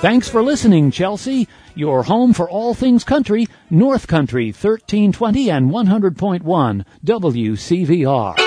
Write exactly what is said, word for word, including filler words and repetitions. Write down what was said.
Thanks for listening, Chelsea. Your home for all things country, North Country, thirteen twenty and one hundred point one W C V R.